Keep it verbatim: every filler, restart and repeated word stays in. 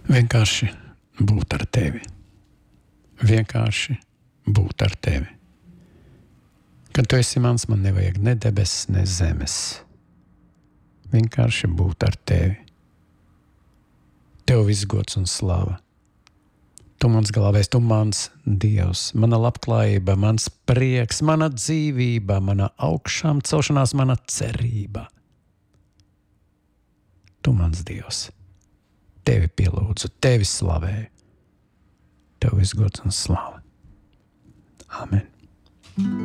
Vienkārši būt ar tevi. Vienkārši būt ar tevi. Kad tu esi mans, man nevajag ne debesis, ne zemes. Vienkārši būt ar tevi. Tev viss gods un slava. Tu mans glābējs, tu mans Dievs, mana labklājība, mans prieks, mana dzīvība, mana augšām celšanās, mana cerība. Tu mans Dievs. Tevi pielūdzu, tevi slavēju. Tev viss gods un slava. Amen.